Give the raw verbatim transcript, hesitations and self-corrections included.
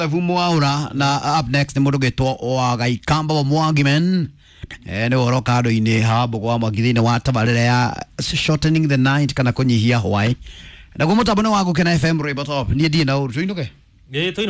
Mwaura na up next ni murugetwo wa Gaikamba wa Mwangimen eh ni woro kado ine habo kwa magithine wa tabarira ya shortening the night kana kunyihia hwai na gumutabone wago kena F M Ribotop ni dina uru tuinuke